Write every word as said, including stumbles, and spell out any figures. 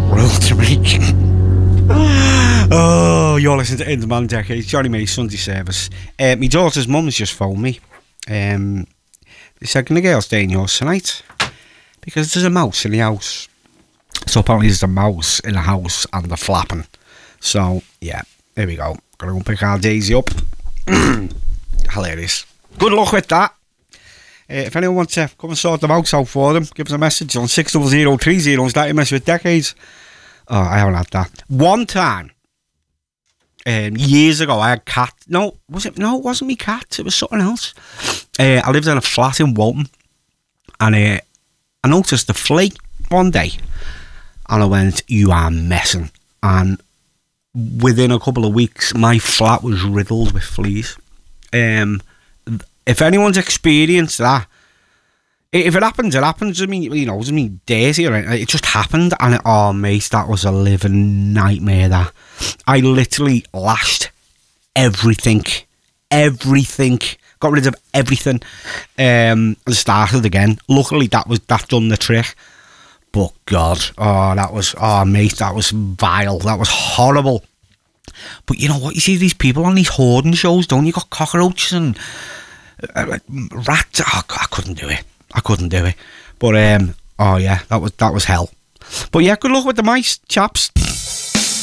world to me. Oh, you're listening to In Demand Decades, Johnny May's Sunday service. Uh, my daughter's mum's just phoned me. Um, they said, can the girls stay in yours tonight? Because there's a mouse in the house. So apparently there's a mouse in the house and they're flapping. So, yeah, there we go. Gonna go pick our Daisy up. Hilarious. Good luck with that. Uh, if anyone wants to come and sort the mouse out for them, give us a message on six zero zero three zero. Is that you mess with decades? Oh, I haven't had that. One time, um, years ago, I had cat. No, was it? No, it wasn't me cat. It was something else. Uh, I lived in a flat in Walton, and uh, I noticed the flea one day, and I went, "You are messing." And within a couple of weeks, my flat was riddled with fleas. Um, if anyone's experienced that, if it happens, it happens. I mean, you know, it doesn't mean dirty or anything. It just happened, and it, oh, mate, that was a living nightmare. That I literally lashed everything, everything, got rid of everything, um, and started again. Luckily, that was that done the trick. But God, oh, that was, oh, mate, that was vile. That was horrible. But you know what? You see these people on these hoarding shows, don't you? You got cockroaches and uh, rats. Oh, God, I couldn't do it. I couldn't do it. But, um, oh yeah, that was that was hell. But yeah, good luck with the mice, chaps.